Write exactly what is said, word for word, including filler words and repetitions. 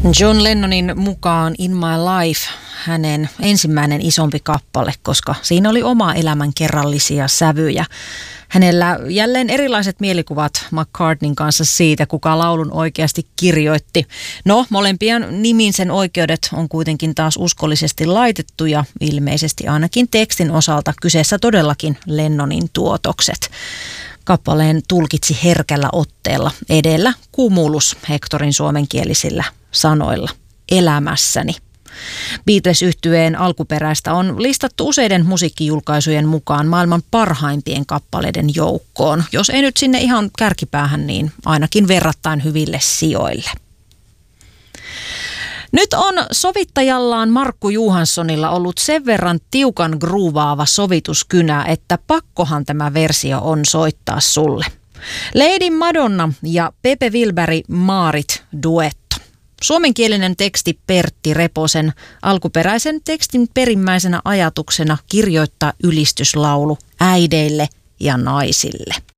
John Lennonin mukaan In My Life hänen ensimmäinen isompi kappale, koska siinä oli oma elämän kerrallisia sävyjä. Hänellä jälleen erilaiset mielikuvat McCartneyn kanssa siitä, kuka laulun oikeasti kirjoitti. No, molempien nimiin sen oikeudet on kuitenkin taas uskollisesti laitettu ja ilmeisesti ainakin tekstin osalta kyseessä todellakin Lennonin tuotokset. Kappaleen tulkitsi herkällä otteella edellä Cumulus Hectorin suomenkielisillä sanoilla. Elämässäni. Beatles-yhtyeen alkuperäistä on listattu useiden musiikkijulkaisujen mukaan maailman parhaimpien kappaleiden joukkoon. Jos ei nyt sinne ihan kärkipäähän, niin ainakin verrattain hyville sijoille. Nyt on sovittajallaan Markku Johanssonilla ollut sen verran tiukan gruuvaava sovituskynä, että pakkohan tämä versio on soittaa sulle. Lady Madonna ja Pepe Wilberg Maarit duetto. Suomenkielinen teksti Pertti Reposen, alkuperäisen tekstin perimmäisenä ajatuksena kirjoittaa ylistyslaulu äideille ja naisille.